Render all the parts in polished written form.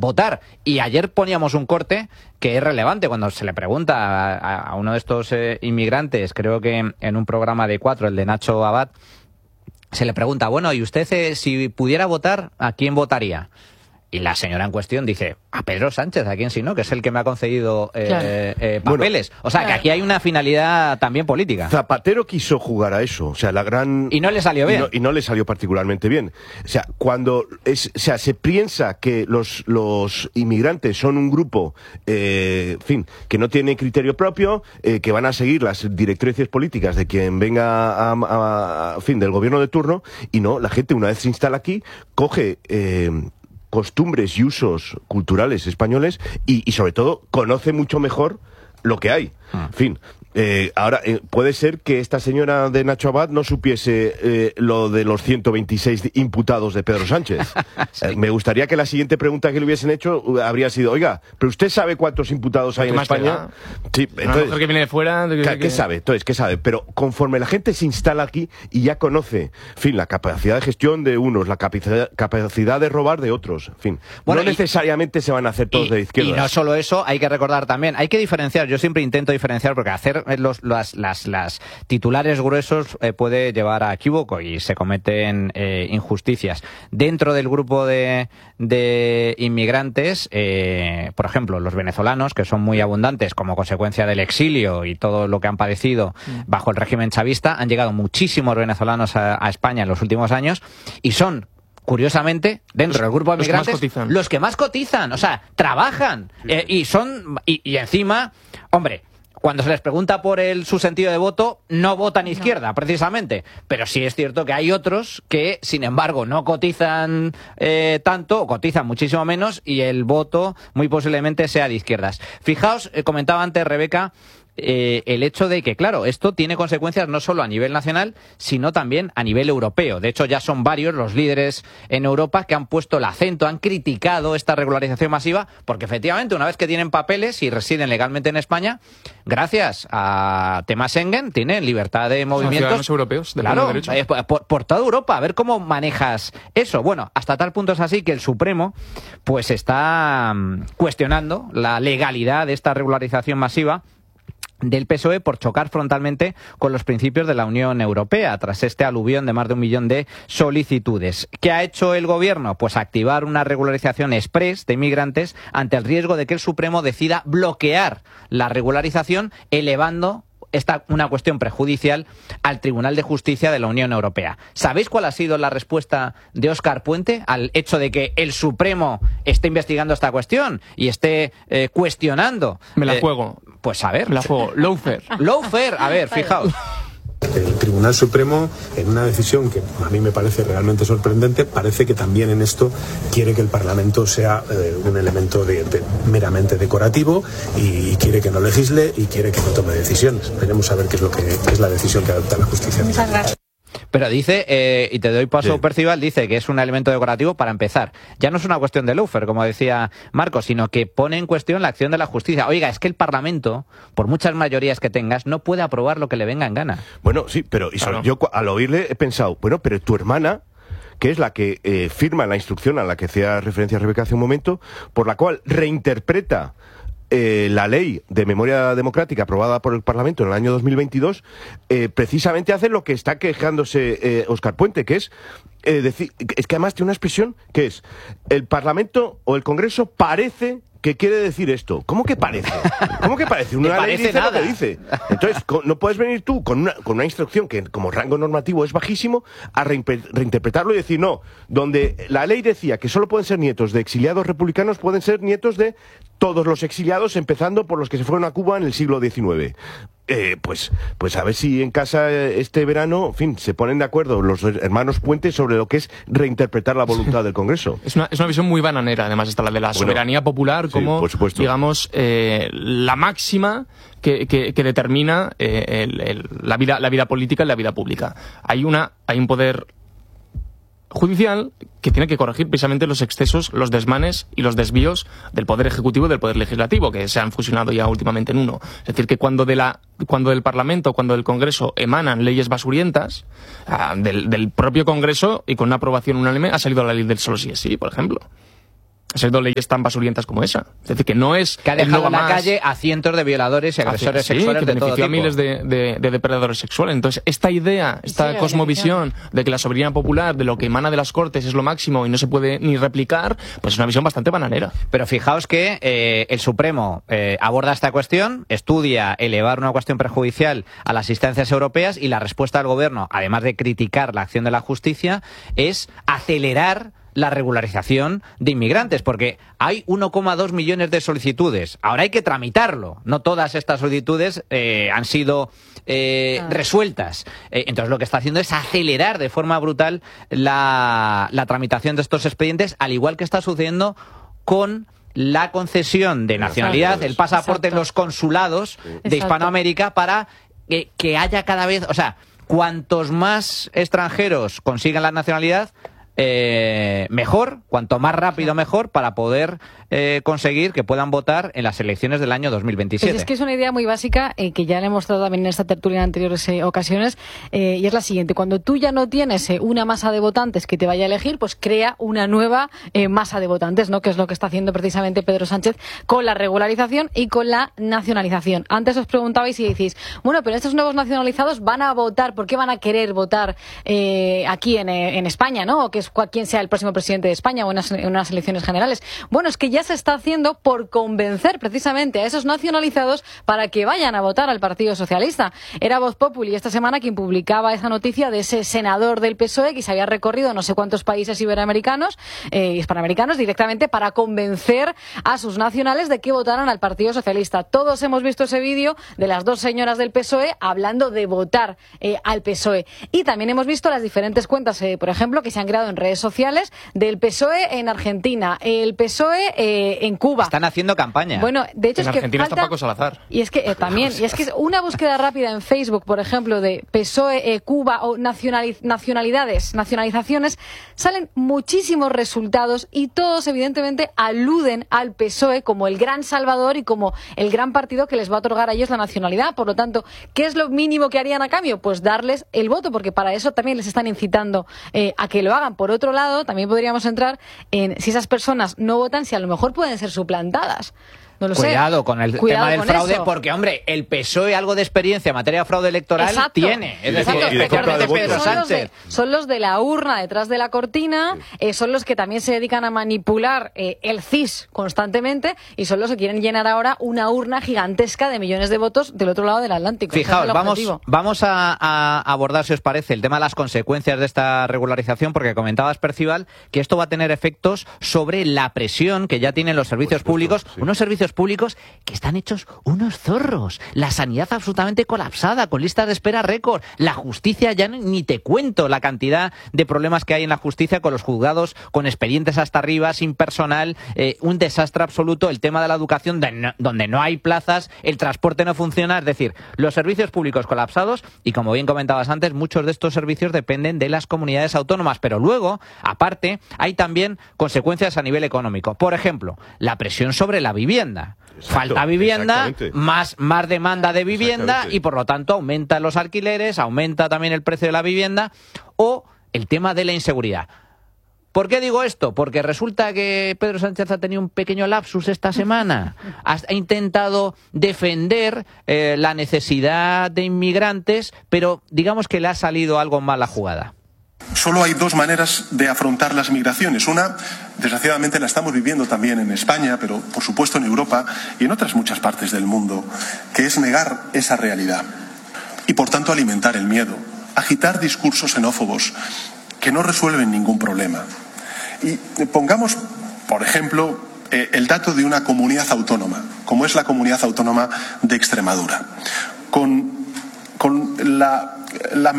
votar. Y ayer poníamos un corte que es relevante cuando se le pregunta a uno de estos inmigrantes, creo que en un programa de 4, el de Nacho Abad, se le pregunta, bueno, ¿y usted si pudiera votar, a quién votaría? Y la señora en cuestión dice, a Pedro Sánchez, ¿a quién si no? Que es el que me ha concedido papeles. Bueno, o sea, que aquí hay una finalidad también política. Zapatero quiso jugar a eso. O sea, la gran... Y no le salió bien. Y no le salió particularmente bien. O sea, se piensa que los inmigrantes son un grupo, en fin, que no tiene criterio propio, que van a seguir las directrices políticas de quien venga en fin, del gobierno de turno, y no, la gente una vez se instala aquí, coge... costumbres y usos culturales españoles y sobre todo conoce mucho mejor lo que hay. En fin, ahora puede ser que esta señora de Nacho Abad no supiese lo de los 126 imputados de Pedro Sánchez. Sí. Me gustaría que la siguiente pregunta que le hubiesen hecho habría sido, oiga, ¿pero usted sabe cuántos imputados hay en España? Sí, entonces, que viene de fuera, ¿qué sabe? Entonces, ¿qué sabe? Pero conforme la gente se instala aquí y ya conoce, en fin, la capacidad de gestión de unos, la capacidad de robar de otros, en fin, bueno, no necesariamente se van a hacer todos de izquierda. Y no solo eso, hay que recordar también, hay que diferenciar, yo siempre intento diferenciar, porque hacer las titulares gruesos puede llevar a equívoco y se cometen injusticias. Dentro del grupo de inmigrantes, por ejemplo, los venezolanos, que son muy abundantes como consecuencia del exilio y todo lo que han padecido bajo el régimen chavista, han llegado muchísimos venezolanos a España en los últimos años y son, curiosamente, dentro del grupo de migrantes, los que más cotizan, o sea, trabajan y encima, hombre, cuando se les pregunta por su sentido de voto, no votan izquierda, precisamente. Pero sí es cierto que hay otros que, sin embargo, no cotizan tanto, o cotizan muchísimo menos, y el voto muy posiblemente sea de izquierdas. Fijaos, comentaba antes Rebeca, el hecho de que, claro, esto tiene consecuencias no solo a nivel nacional, sino también a nivel europeo. De hecho, ya son varios los líderes en Europa que han puesto el acento, han criticado esta regularización masiva, porque efectivamente, una vez que tienen papeles y residen legalmente en España, gracias a temas Schengen, tienen libertad de movimientos. Son europeos, de claro, derecho. Por toda Europa. A ver cómo manejas eso. Bueno, hasta tal punto es así que el Supremo pues está cuestionando la legalidad de esta regularización masiva del PSOE por chocar frontalmente con los principios de la Unión Europea tras este aluvión de más de 1 millón de solicitudes. ¿Qué ha hecho el gobierno? Pues activar una regularización express de inmigrantes ante el riesgo de que el Supremo decida bloquear la regularización, elevando una cuestión prejudicial al Tribunal de Justicia de la Unión Europea. ¿Sabéis cuál ha sido la respuesta de Óscar Puente al hecho de que el Supremo esté investigando esta cuestión y esté cuestionando? Me la juego. Pues a ver. Me la juego. Lawfare. Lawfare. A ver, fijaos. El Tribunal Supremo, en una decisión que a mí me parece realmente sorprendente, parece que también en esto quiere que el Parlamento sea un elemento meramente decorativo y quiere que no legisle y quiere que no tome decisiones. Veremos a ver qué es la decisión que adopta la justicia. Muchas gracias. Pero dice, y te doy paso, Percival, dice que es un elemento decorativo para empezar. Ya no es una cuestión de lawfare, como decía Marcos, sino que pone en cuestión la acción de la justicia. Oiga, es que el Parlamento, por muchas mayorías que tengas, no puede aprobar lo que le venga en gana. Bueno, sí, pero claro. Yo al oírle he pensado, bueno, pero tu hermana, que es la que firma la instrucción a la que hacía referencia Rebeca hace un momento, por la cual reinterpreta la ley de memoria democrática aprobada por el Parlamento en el año 2022, precisamente hace lo que está quejándose Óscar Puente, que es decir, es que además tiene una expresión que es: el Parlamento o el Congreso parece que quiere decir esto. ¿Cómo que parece? ¿Cómo que parece? Una ley dice nada. Lo que dice. Entonces, no puedes venir tú con una instrucción que como rango normativo es bajísimo a reinterpretarlo y decir, no, donde la ley decía que solo pueden ser nietos de exiliados republicanos, pueden ser nietos de todos los exiliados, empezando por los que se fueron a Cuba en el siglo XIX. Pues a ver si en casa este verano, en fin, se ponen de acuerdo los hermanos Puente sobre lo que es reinterpretar la voluntad del Congreso. Es una visión muy bananera, además, esta la de la soberanía popular como, digamos, la máxima que determina la vida política y la vida pública. Hay un poder judicial que tiene que corregir precisamente los excesos, los desmanes y los desvíos del Poder Ejecutivo y del Poder Legislativo, que se han fusionado ya últimamente en uno. Es decir, que cuando del Parlamento, cuando del Congreso emanan leyes basurientas, del propio Congreso y con una aprobación unánime ha salido la ley del solo sí es sí, por ejemplo. sido leyes tan basurientas como esa. Es decir, que no es... Que ha dejado en la calle a cientos de violadores y agresores sexuales de todo tipo. A miles de depredadores sexuales. Entonces, esta idea, esta cosmovisión de que la soberanía popular, de lo que emana de las Cortes, es lo máximo y no se puede ni replicar, pues es una visión bastante bananera. Pero fijaos que el Supremo aborda esta cuestión, estudia elevar una cuestión perjudicial a las instancias europeas y la respuesta del gobierno, además de criticar la acción de la justicia, es acelerar la regularización de inmigrantes, porque hay 1,2 millones de solicitudes. Ahora hay que tramitarlo. No todas estas solicitudes han sido resueltas. Entonces lo que está haciendo es acelerar de forma brutal la tramitación de estos expedientes, al igual que está sucediendo con la concesión de nacionalidad, el pasaporte en los consulados de Hispanoamérica, para que haya cada vez... O sea, cuantos más extranjeros consigan la nacionalidad, mejor, cuanto más rápido mejor, para poder conseguir que puedan votar en las elecciones del año 2027. Pues es que es una idea muy básica que ya le he mostrado también en esta tertulia en anteriores ocasiones, y es la siguiente: cuando tú ya no tienes una masa de votantes que te vaya a elegir, pues crea una nueva masa de votantes, ¿no? Que es lo que está haciendo precisamente Pedro Sánchez con la regularización y con la nacionalización. Antes os preguntabais y decís, bueno, pero estos nuevos nacionalizados van a votar, ¿por qué van a querer votar aquí en España, ¿no? O que es quien sea el próximo presidente de España o en unas elecciones generales. Bueno, es que ya se está haciendo por convencer precisamente a esos nacionalizados para que vayan a votar al Partido Socialista. Era Voz Populi esta semana quien publicaba esa noticia de ese senador del PSOE que se había recorrido no sé cuántos países iberoamericanos y hispanoamericanos directamente para convencer a sus nacionales de que votaran al Partido Socialista. Todos hemos visto ese vídeo de las dos señoras del PSOE hablando de votar al PSOE. Y también hemos visto las diferentes cuentas, por ejemplo, que se han creado en redes sociales del PSOE en Argentina, el PSOE en Cuba. Están haciendo campaña. Bueno, de hecho en es que Argentina falta... está Paco Salazar. Y es que también, y es que una búsqueda rápida en Facebook, por ejemplo, de PSOE, Cuba o nacionalizaciones, salen muchísimos resultados y todos evidentemente aluden al PSOE como el gran salvador y como el gran partido que les va a otorgar a ellos la nacionalidad. Por lo tanto, ¿qué es lo mínimo que harían a cambio? Pues darles el voto, porque para eso también les están incitando a que lo hagan. Por otro lado, también podríamos entrar en si esas personas no votan, si a lo mejor pueden ser suplantadas. No lo Cuidado sé. Con el tema del fraude, porque, hombre, el PSOE algo de experiencia en materia de fraude electoral tiene. Es decir, especialmente Pedro Sánchez. Son los de la urna detrás de la cortina, son los que también se dedican a manipular el CIS constantemente y son los que quieren llenar ahora una urna gigantesca de millones de votos del otro lado del Atlántico. Fijaos, vamos a abordar, si os parece, el tema de las consecuencias de esta regularización, porque comentabas, Percival, que esto va a tener efectos sobre la presión que ya tienen los servicios públicos, unos servicios públicos que están hechos unos zorros, la sanidad absolutamente colapsada, con listas de espera récord, la justicia ya ni te cuento la cantidad de problemas que hay en la justicia, con los juzgados con expedientes hasta arriba, sin personal, un desastre absoluto, el tema de la educación donde no hay plazas, el transporte no funciona, es decir, los servicios públicos colapsados y, como bien comentabas antes, muchos de estos servicios dependen de las comunidades autónomas, pero luego, aparte, hay también consecuencias a nivel económico. Por ejemplo, la presión sobre la vivienda. Falta vivienda, más demanda de vivienda y por lo tanto aumentan los alquileres, aumenta también el precio de la vivienda, o el tema de la inseguridad. ¿Por qué digo esto? Porque resulta que Pedro Sánchez ha tenido un pequeño lapsus esta semana. Ha intentado defender la necesidad de inmigrantes, pero digamos que le ha salido algo mal la jugada. Solo hay dos maneras de afrontar las migraciones. Una, desgraciadamente, la estamos viviendo también en España, pero por supuesto en Europa y en otras muchas partes del mundo, que es negar esa realidad y, por tanto, alimentar el miedo, agitar discursos xenófobos que no resuelven ningún problema. Y pongamos, por ejemplo, el dato de una comunidad autónoma, como es la comunidad autónoma de Extremadura, con el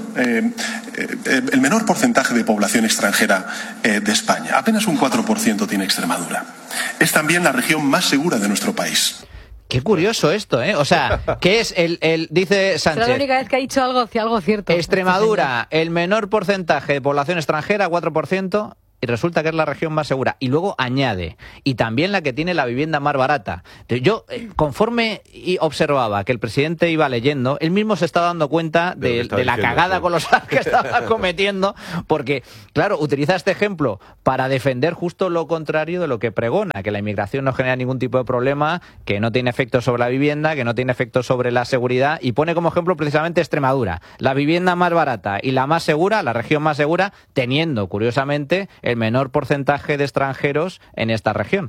menor porcentaje de población extranjera de España. Apenas un 4% tiene Extremadura. Es también la región más segura de nuestro país. Qué curioso esto, ¿eh? O sea, ¿qué es dice Sánchez? Es la única vez que ha dicho algo cierto. Extremadura, el menor porcentaje de población extranjera, 4%, y resulta que es la región más segura. Y luego añade, y también la que tiene la vivienda más barata. Yo, conforme observaba que el presidente iba leyendo, él mismo se estaba dando cuenta de la cagada colosal que estaba cometiendo, porque, claro, utiliza este ejemplo para defender justo lo contrario de lo que pregona, que la inmigración no genera ningún tipo de problema, que no tiene efecto sobre la vivienda, que no tiene efecto sobre la seguridad, y pone como ejemplo precisamente Extremadura, la vivienda más barata y la más segura, la región más segura, teniendo, curiosamente, el menor porcentaje de extranjeros en esta región.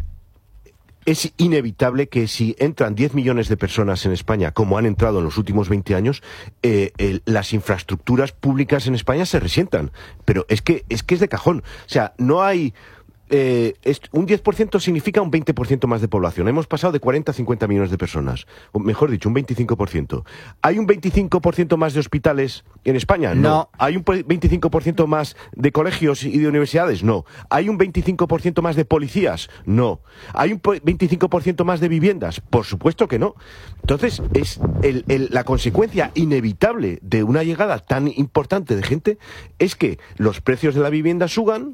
Es inevitable que si entran 10 millones de personas en España, como han entrado en los últimos 20 años, las infraestructuras públicas en España se resientan. Pero es que es de cajón. O sea, no hay... un 10% significa un 20% más de población. Hemos pasado de 40 a 50 millones de personas. O mejor dicho, un 25%. ¿Hay un 25% más de hospitales en España? No. ¿Hay un 25% más de colegios y de universidades? No. ¿Hay un 25% más de policías? No. ¿Hay un 25% más de viviendas? Por supuesto que no. Entonces, es la consecuencia inevitable de una llegada tan importante de gente es que los precios de la vivienda suban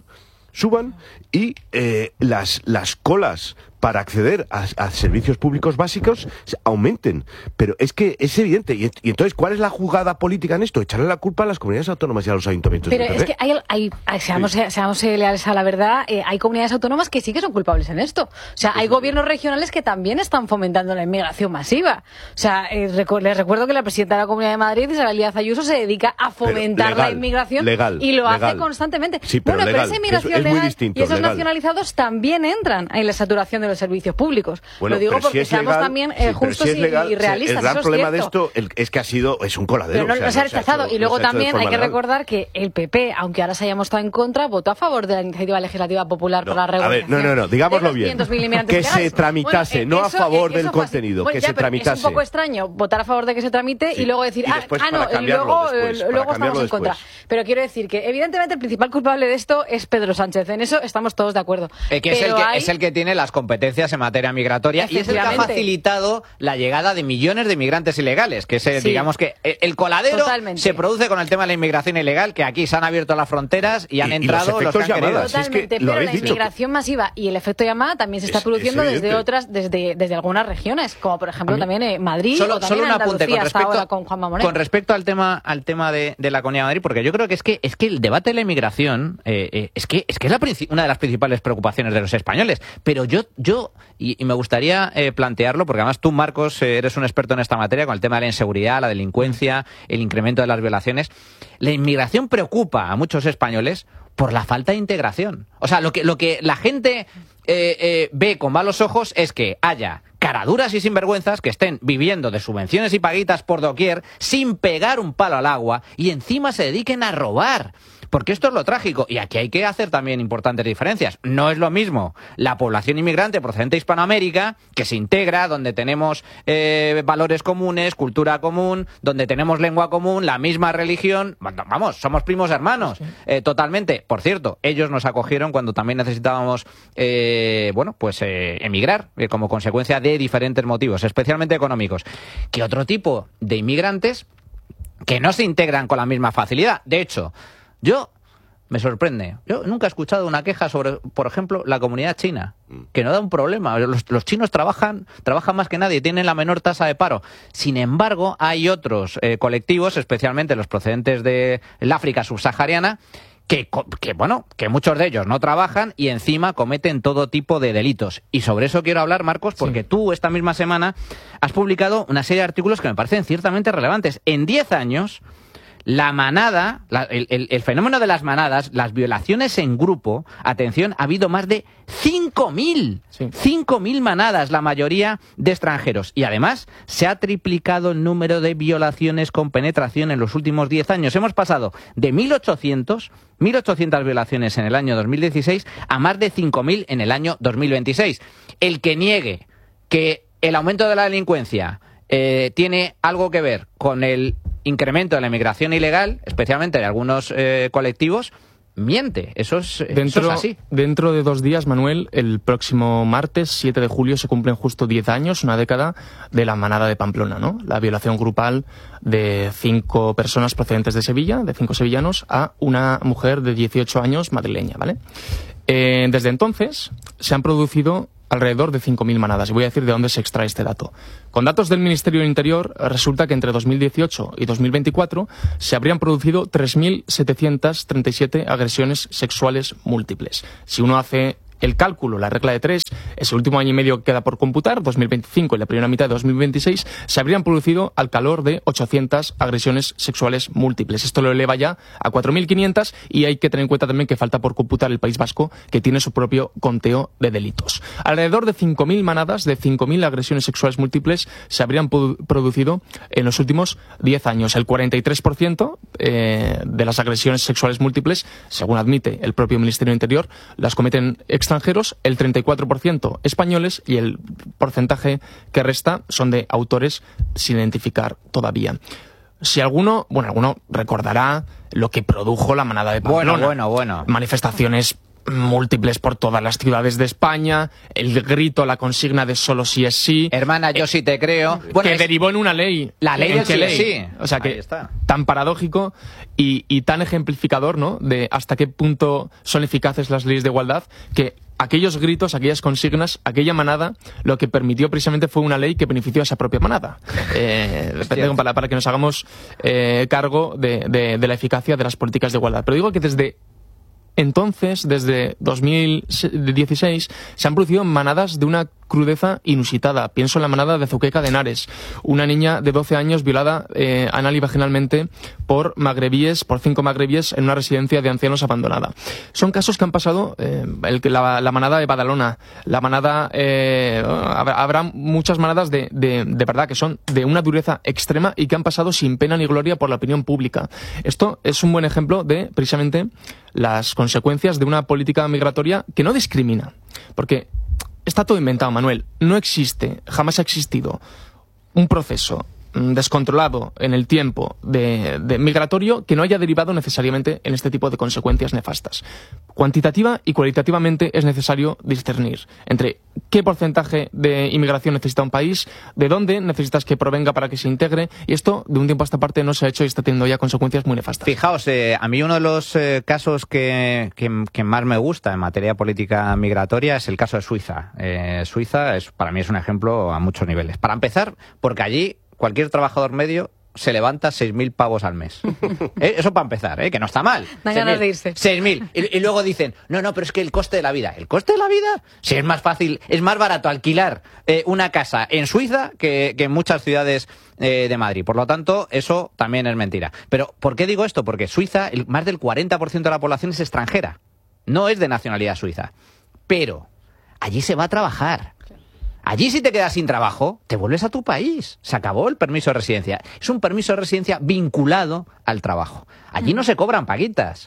y las colas para acceder a servicios públicos básicos aumenten. Pero es que es evidente. Y entonces, ¿cuál es la jugada política en esto? Echarle la culpa a las comunidades autónomas y a los ayuntamientos. Pero es que seamos leales a la verdad, hay comunidades autónomas que sí que son culpables en esto. O sea, hay gobiernos regionales que también están fomentando la inmigración masiva. O sea, les recuerdo que la presidenta de la Comunidad de Madrid, Isabel Díaz Ayuso, se dedica a fomentar la inmigración y lo hace constantemente. Sí, pero pero esa inmigración es legal distinto, y esos nacionalizados también entran en la saturación de los servicios públicos. Bueno, lo digo porque seamos también justos y realistas. El gran problema de esto es que es un coladero. Pero no se ha rechazado. Y luego también hay que recordar que el PP, aunque ahora se haya mostrado en contra, votó a favor de la iniciativa legislativa popular por la regulación. A ver, no, digámoslo bien. Que se tramitase, no a favor del contenido, que se tramitase. Es un poco extraño votar a favor de que se tramite y luego decir, luego estamos en contra. Pero quiero decir que, evidentemente, el principal culpable de esto es Pedro Sánchez. En eso estamos todos de acuerdo. Es el que tiene las competencias en materia migratoria y es el que ha facilitado la llegada de millones de inmigrantes ilegales, que digamos que el coladero se produce con el tema de la inmigración ilegal, que aquí se han abierto las fronteras y han entrado los que han querido. Totalmente, pero la inmigración masiva y el efecto llamada también se está produciendo desde algunas regiones, como por ejemplo también Madrid o también Andalucía hasta ahora con Juanma Moreno. Con respecto al tema de la Comunidad de Madrid, porque yo creo que es que el debate de la inmigración es una de las principales preocupaciones de los españoles, pero yo me gustaría plantearlo, porque además tú, Marcos, eres un experto en esta materia con el tema de la inseguridad, la delincuencia, el incremento de las violaciones. La inmigración preocupa a muchos españoles por la falta de integración. O sea, lo que la gente ve con malos ojos es que haya caraduras y sinvergüenzas que estén viviendo de subvenciones y paguitas por doquier sin pegar un palo al agua y encima se dediquen a robar. Porque esto es lo trágico, y aquí hay que hacer también importantes diferencias. No es lo mismo la población inmigrante procedente de Hispanoamérica, que se integra, donde tenemos valores comunes, cultura común, donde tenemos lengua común, la misma religión. Vamos, somos primos hermanos, totalmente. Por cierto, ellos nos acogieron cuando también necesitábamos emigrar, como consecuencia de diferentes motivos, especialmente económicos. Que otro tipo de inmigrantes que no se integran con la misma facilidad. De hecho, me sorprende. Yo nunca he escuchado una queja sobre, por ejemplo, la comunidad china, que no da un problema. Los chinos trabajan más que nadie, tienen la menor tasa de paro. Sin embargo, hay otros colectivos, especialmente los procedentes del África subsahariana, que muchos de ellos no trabajan y encima cometen todo tipo de delitos. Y sobre eso quiero hablar, Marcos, porque tú esta misma semana has publicado una serie de artículos que me parecen ciertamente relevantes. En 10 años... la manada, el fenómeno de las manadas, las violaciones en grupo, atención, ha habido más de 5.000. 5.000 manadas, la mayoría de extranjeros. Y además se ha triplicado el número de violaciones con penetración en los últimos 10 años. Hemos pasado de 1.800 violaciones en el año 2016 a más de 5.000 en el año 2026. El que niegue que el aumento de la delincuencia tiene algo que ver con el incremento de la inmigración ilegal, especialmente de algunos colectivos, miente. Eso es así. Dentro de 2 días, Manuel, el próximo martes, 7 de julio, se cumplen justo 10 años, una década, de la manada de Pamplona, ¿no? La violación grupal de 5 personas procedentes de Sevilla, de 5 sevillanos, a una mujer de 18 años madrileña, ¿vale? Desde entonces se han producido alrededor de 5.000 manadas. Y voy a decir de dónde se extrae este dato. Con datos del Ministerio del Interior, resulta que entre 2018 y 2024 se habrían producido 3.737 agresiones sexuales múltiples. Si uno hace el cálculo, la regla de 3, ese último año y medio que queda por computar, 2025 y la primera mitad de 2026, se habrían producido al calor de 800 agresiones sexuales múltiples. Esto lo eleva ya a 4.500 y hay que tener en cuenta también que falta por computar el País Vasco, que tiene su propio conteo de delitos. Alrededor de 5.000 manadas, de 5.000 agresiones sexuales múltiples se habrían producido en los últimos 10 años. El 43% de las agresiones sexuales múltiples, según admite el propio Ministerio del Interior, las cometen extranjeros, el 34% españoles y el porcentaje que resta son de autores sin identificar todavía. Si alguno recordará lo que produjo la manada de Pamplona. Bueno. Manifestaciones múltiples por todas las ciudades de España, el grito, la consigna de solo sí es sí. Hermana, yo sí te creo. Bueno, que derivó en una ley. La ley del sí es sí. O sea que tan paradójico y tan ejemplificador, ¿no?, de hasta qué punto son eficaces las leyes de igualdad, que aquellos gritos, aquellas consignas, aquella manada, lo que permitió precisamente fue una ley que benefició a esa propia manada. Para que nos hagamos cargo de la eficacia de las políticas de igualdad. Pero digo que desde 2016, se han producido manadas de una crudeza inusitada. Pienso en la manada de Azuqueca de Henares, una niña de 12 años violada anal y vaginalmente por 5 magrebíes en una residencia de ancianos abandonada. Son casos que han pasado, la manada de Badalona, la manada... habrá muchas manadas de verdad que son de una dureza extrema y que han pasado sin pena ni gloria por la opinión pública. Esto es un buen ejemplo de, precisamente, las consecuencias de una política migratoria que no discrimina. Porque está todo inventado, Manuel. No existe, jamás ha existido un proceso descontrolado en el tiempo de migratorio que no haya derivado necesariamente en este tipo de consecuencias nefastas. Cuantitativa y cualitativamente es necesario discernir entre qué porcentaje de inmigración necesita un país, de dónde necesitas que provenga para que se integre, y esto de un tiempo a esta parte no se ha hecho y está teniendo ya consecuencias muy nefastas. Fijaos, a mí uno de los casos que más me gusta en materia de política migratoria es el caso de Suiza. Suiza para mí es un ejemplo a muchos niveles. Para empezar, porque allí cualquier trabajador medio se levanta 6.000 pavos al mes. Eso para empezar, que no está mal. Dan ganas de irse. 6.000. Y luego dicen, no, pero es que el coste de la vida. ¿El coste de la vida? Si es más fácil, es más barato alquilar una casa en Suiza que en muchas ciudades de Madrid. Por lo tanto, eso también es mentira. Pero, ¿por qué digo esto? Porque Suiza, más del 40% de la población es extranjera. No es de nacionalidad suiza. Pero allí se va a trabajar. Allí, si te quedas sin trabajo, te vuelves a tu país. Se acabó el permiso de residencia. Es un permiso de residencia vinculado al trabajo. Allí no se cobran paguitas.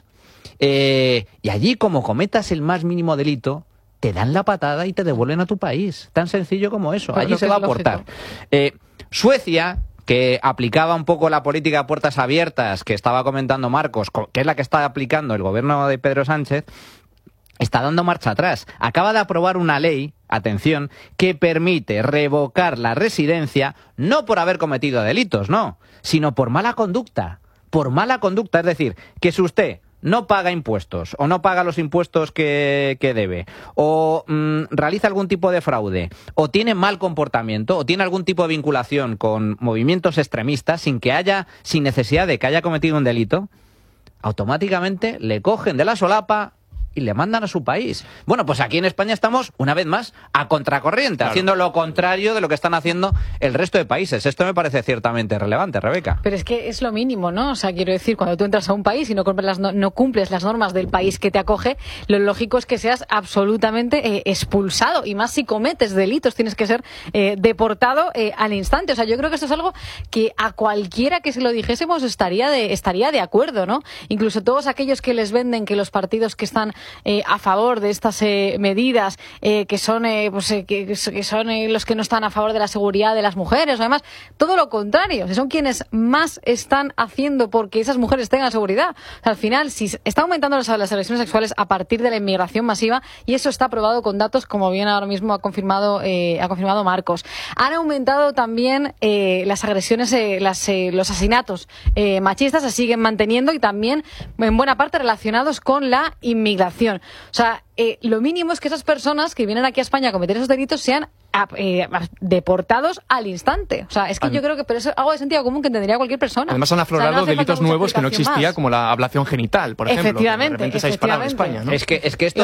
Y allí, como cometas el más mínimo delito, te dan la patada y te devuelven a tu país. Tan sencillo como eso. Claro, allí se va a aportar. Suecia, que aplicaba un poco la política de puertas abiertas que estaba comentando Marcos, que es la que está aplicando el gobierno de Pedro Sánchez, está dando marcha atrás. Acaba de aprobar una ley, atención, que permite revocar la residencia no por haber cometido delitos, no, sino por mala conducta. Por mala conducta, es decir, que si usted no paga impuestos o no paga los impuestos que debe o realiza algún tipo de fraude o tiene mal comportamiento o tiene algún tipo de vinculación con movimientos extremistas sin necesidad de que haya cometido un delito, automáticamente le cogen de la solapa y le mandan a su país. Bueno, pues aquí en España estamos, una vez más, a contracorriente, claro, haciendo lo contrario de lo que están haciendo el resto de países. Esto me parece ciertamente relevante, Rebeca. Pero es que es lo mínimo, ¿no? O sea, quiero decir, cuando tú entras a un país y no cumples las normas del país que te acoge, lo lógico es que seas absolutamente expulsado. Y más si cometes delitos, tienes que ser deportado al instante. O sea, yo creo que esto es algo que a cualquiera que se lo dijésemos estaría de acuerdo, ¿no? Incluso todos aquellos que les venden que los partidos que están a favor de estas medidas, que son los que no están a favor de la seguridad de las mujeres, además, todo lo contrario, son quienes más están haciendo porque esas mujeres tengan seguridad. O sea, al final, si está aumentando las agresiones sexuales a partir de la inmigración masiva, y eso está probado con datos, como bien ahora mismo ha confirmado Marcos. Han aumentado también las agresiones, los asesinatos machistas se siguen manteniendo, y también en buena parte relacionados con la inmigración. O sea, lo mínimo es que esas personas que vienen aquí a España a cometer esos delitos sean deportados al instante. O sea, es que yo creo que pero eso es algo de sentido común que entendería cualquier persona. Además han aflorado delitos nuevos que no existía, como la ablación genital, por ejemplo. Efectivamente, que de repente se ha disparado en España, ¿no? Es que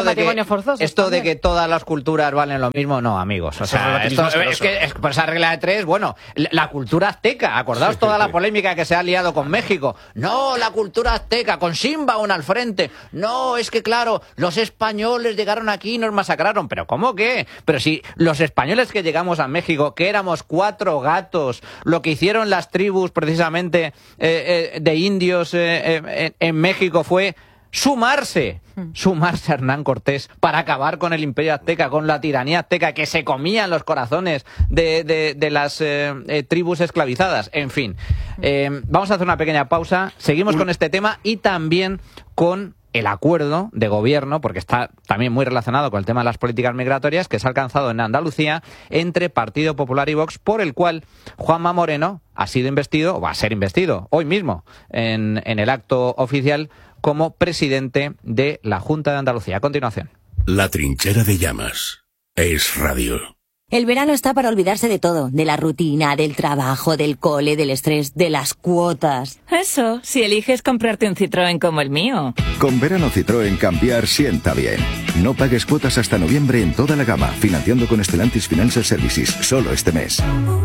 esto de que todas las culturas valen lo mismo, no, amigos. O sea, es que por esa regla de tres, bueno, la cultura azteca, acordaos toda la polémica que se ha liado con México. No, la cultura azteca, con Sheinbaum al frente. No, es que claro, los españoles llegaron aquí y nos masacraron. ¿Pero cómo qué? Pero si los españoles que llegamos a México, que éramos 4 gatos, lo que hicieron las tribus precisamente de indios en México fue sumarse a Hernán Cortés para acabar con el imperio azteca, con la tiranía azteca, que se comían los corazones de las tribus esclavizadas. En fin, vamos a hacer una pequeña pausa, seguimos con este tema y también con el acuerdo de gobierno, porque está también muy relacionado con el tema de las políticas migratorias, que se ha alcanzado en Andalucía entre Partido Popular y Vox, por el cual Juanma Moreno ha sido investido, o va a ser investido hoy mismo en el acto oficial, como presidente de la Junta de Andalucía. A continuación. La trinchera de llamas. Es radio. El verano está para olvidarse de todo, de la rutina, del trabajo, del cole, del estrés, de las cuotas. Eso, si eliges comprarte un Citroën como el mío. Con verano Citroën cambiar sienta bien. No pagues cuotas hasta noviembre en toda la gama, financiando con Stellantis Financial Services, solo este mes.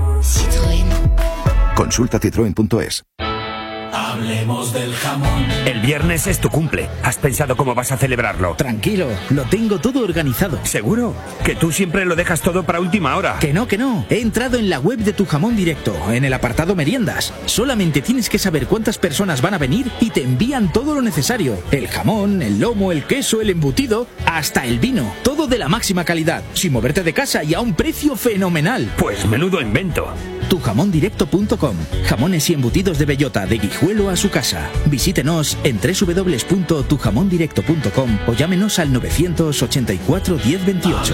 Citroën. Consulta citroen.es. Hablemos del jamón. El viernes es tu cumple. ¿Has pensado cómo vas a celebrarlo? Tranquilo, lo tengo todo organizado. ¿Seguro? Que tú siempre lo dejas todo para última hora. Que no. He entrado en la web de Tu Jamón Directo, en el apartado meriendas. Solamente tienes que saber cuántas personas van a venir y te envían todo lo necesario. El jamón, el lomo, el queso, el embutido, hasta el vino. Todo de la máxima calidad, sin moverte de casa y a un precio fenomenal. Pues menudo invento. Tujamondirecto.com. Jamones y embutidos de bellota, de Guijuelo a su casa. Visítenos en www.tujamondirecto.com o llámenos al 984 1028.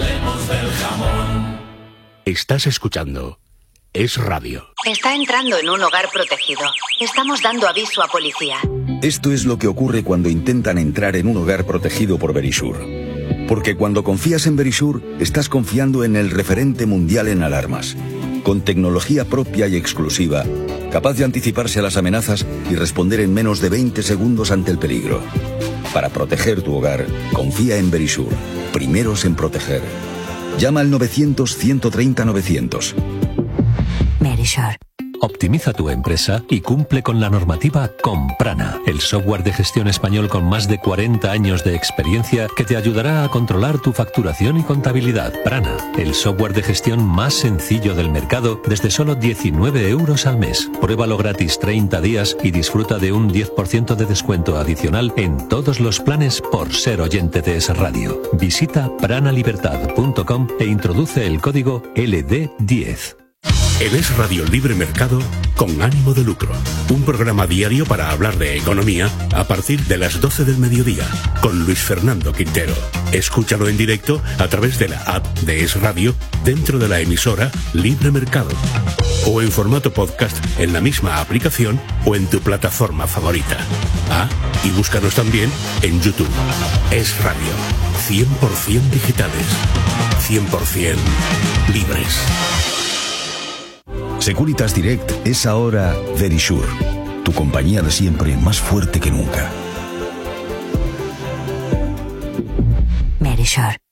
Estás escuchando Es Radio. Está entrando en un hogar protegido. Estamos dando aviso a policía. Esto es lo que ocurre cuando intentan entrar en un hogar protegido por Verisur. Porque cuando confías en Verisur, estás confiando en el referente mundial en alarmas. Con tecnología propia y exclusiva, capaz de anticiparse a las amenazas y responder en menos de 20 segundos ante el peligro. Para proteger tu hogar, confía en Verisur. Primeros en proteger. Llama al 900-130-900. Verisur. Optimiza tu empresa y cumple con la normativa con Prana, el software de gestión español con más de 40 años de experiencia que te ayudará a controlar tu facturación y contabilidad. Prana, el software de gestión más sencillo del mercado desde solo 19 euros al mes. Pruébalo gratis 30 días y disfruta de un 10% de descuento adicional en todos los planes por ser oyente de Es Radio. Visita pranalibertad.com e introduce el código LD10. En Es Radio Libre Mercado, con ánimo de lucro. Un programa diario para hablar de economía a partir de las 12 del mediodía, con Luis Fernando Quintero. Escúchalo en directo a través de la app de Es Radio, dentro de la emisora Libre Mercado. O en formato podcast en la misma aplicación o en tu plataforma favorita. Ah, y búscanos también en YouTube. Es Radio. 100% digitales. 100% libres. Securitas Direct es ahora Verisur, tu compañía de siempre más fuerte que nunca. Verisur.